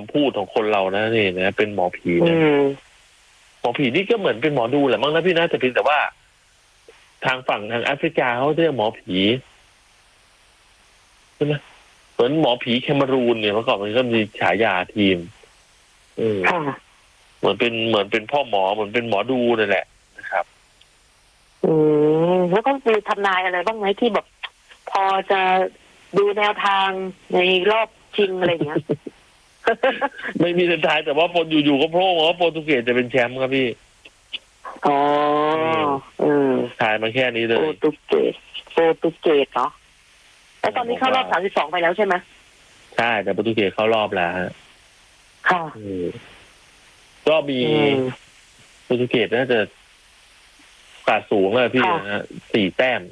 ำพูดของคนเรานะนี่นะเป็นหมอผีนะหมอผีนี่ก็เหมือนเป็นหมอดูแหละมั้งนะพี่นะแต่เพียงแต่ว่าทางฝั่งทางแอฟริกาเขาเรียกหมอผีใช่ไหมเหมือนหมอผีแคเมรูนเนี่ยเมื่อก่อนมันก็มีฉายาทีมเหมือนเป็นพ่อหมอเหมือนเป็นหมอดูนั่นแหละนะครับแล้วก็มีทำนายอะไรบ้างไหมที่แบบพอจะดูแนวทางในรอบชิงอะไรอย่างเงี้ยไม่มีทายแต่ว่าอยู่ๆก็โผล่ว่าโปรตุเกสจะเป็นแชมป์ครับพี่อ๋อทายมาแค่นี้เลยโปรตุเกสเนาะแล้วตอนนี้เข้ารอบ32ไปแล้วใช่ไหมใช่แต่โปรตุเกสเข้ารอบแล้วฮะค่ะก็มีโปรตุเกสน่าจะกาดสูงเลยพี่นะฮะ4 แต้ม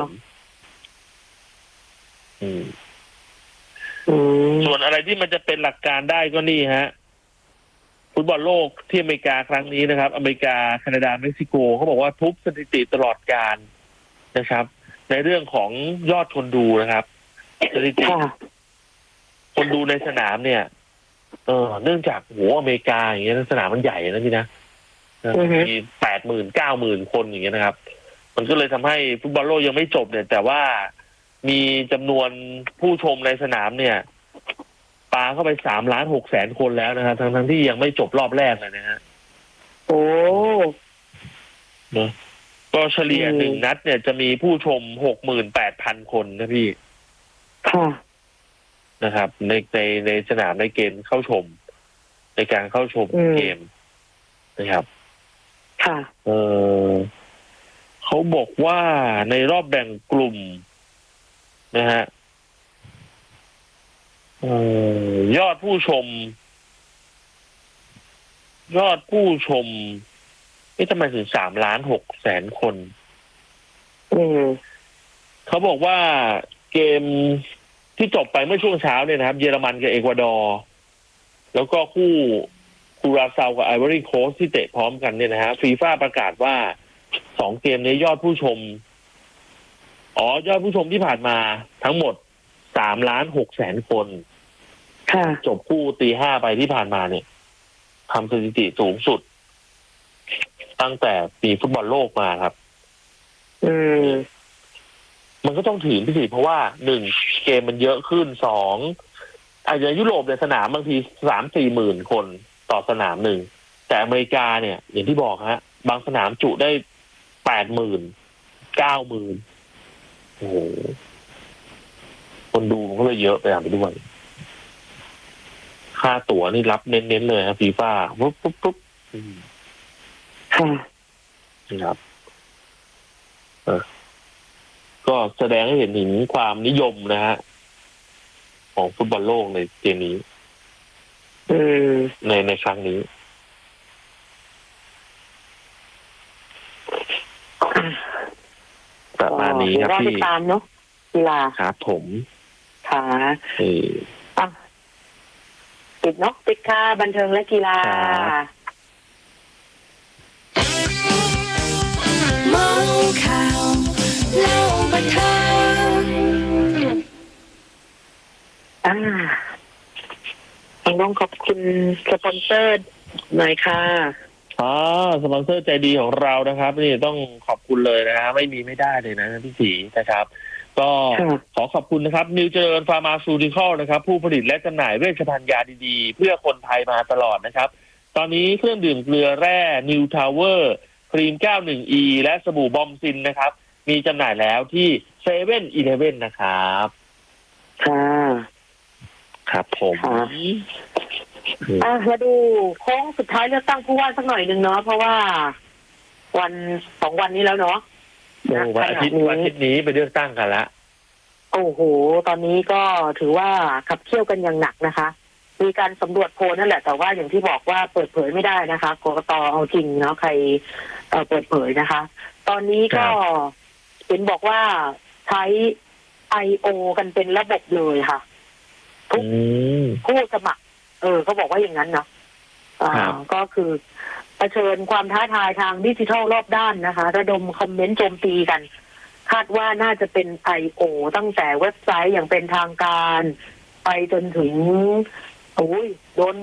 ส่วนอะไรที่มันจะเป็นหลักการได้ก็นี่ฮะฟุตบอลโลกที่อเมริกาครั้งนี้นะครับอเมริกาแคนาดาเม็กซิโกเขาบอกว่าทุบสถิติตลอดกาลนะครับในเรื่องของยอดคนดูนะครับสถิติคนดูในสนามเนี่ยเนื่องจากอเมริกาอย่างเงี้ยสนามมันใหญ่นะพี่นะมี80,000 90,000 คนอย่างเงี้ยนะครับมันก็เลยทำให้ฟุตบอลโลกยังไม่จบเนี่ยแต่ว่ามีจำนวนผู้ชมในสนามเนี่ยปาเข้าไป3,600,000 คนแล้วนะครับทั้งที่ยังไม่จบรอบแรกเลยนะฮะโอ้ก็เฉลี่ย1 นัดเนี่ยจะมีผู้ชม 68,000 คนนะพี่ค่ะนะครับในสนามในเกมเข้าชมในการเข้าชมเกมนะครับค่ะเขาบอกว่าในรอบแบ่งกลุ่มนะฮะยอดผู้ชมทำไมถึง3,600,000 คนเขาบอกว่าเกมที่จบไปเมื่อช่วงเช้าเนี่ยนะครับเยอรมันกับเอกวาดอร์แล้วก็คู่คูราซาวกับไอวอรี่โคสต์ที่เตะพร้อมกันเนี่ยนะฮะฟีฟ่าประกาศว่า2 เกมนี้ยอดผู้ชมที่ผ่านมาทั้งหมด3,600,000 คนจบคู่ตี 5ไปที่ผ่านมาเนี่ยทำสถิติสูงสุดตั้งแต่ปีฟุตบอลโลกมาครับมันก็ต้องถือพิเศษเพราะว่า1เกมมันเยอะขึ้น2อาจจะยุโรปในสนามบางที 3-4 หมื่นคนต่อสนามหนึ่งแต่อเมริกาเนี่ยอย่างที่บอกฮะบางสนามจุได้ 80,000 90,000 โอ้โหคนดูมันก็เลยเยอะไปด้วยค่าตั๋วนี่รับเน้นๆเลยครับฟีฟ่าปุ๊บครับก็แสดงให้เห็นถึงความนิยมนะฮะของฟุตบอลโลกในเกมนี้ในครั้งนี้ประมาณนี้ครับพี่ตามเนาะกีฬาครับผมค่ะติดเนาะติดค่ะบันเทิงและกีฬาเมาข่าวเล่าบันเทิงต้องขอบคุณสปอนเซอร์หน่อยค่ะสปอนเซอร์ใจดีของเรานะครับนี่ต้องขอบคุณเลยนะไม่มีไม่ได้เลยนะพี่ศรีนะครับก็ขอขอบคุณนะครับนิวเจริญฟาร์มาซูติคอลนะครับผู้ผลิตและจำหน่ายเวชภัณฑ์ยาดีๆเพื่อคนไทยมาตลอดนะครับตอนนี้เครื่องดื่มเกลือแร่นิวทาวเวอร์ครีม 91E และสบู่บอมซินนะครับมีจำหน่ายแล้วที่เซเว่นอีเลฟเว่นนะครับครับผมมาดูโค้งสุดท้ายเลือกตั้งผู้ว่าสักหน่อยนึงเนาะเพราะว่า2 วันนี้แล้วเนาะวันอาทิตย์นี้ไปเลือกตั้งกันละโอ้โหตอนนี้ก็ถือว่าขับเคี่ยวกันอย่างหนักนะคะมีการสำรวจโพลนั่นแหละแต่ว่าอย่างที่บอกว่าเปิดเผยไม่ได้นะคะกกต.เอาจริงเนาะใครเปิดเผยนะคะตอนนี้ก็เห็นบอกว่าใช้ I.O. กันเป็นระบบเลยค่ะทุกผู้สมัครเขาบอกว่าอย่างนั้นเนาะก็คือเผชิญความท้าทายทางดิจิทัลรอบด้านนะคะระดมคอมเมนต์โจมตีกันคาดว่าน่าจะเป็น I.O. ตั้งแต่เว็บไซต์อย่างเป็นทางการไปจนถึงโดน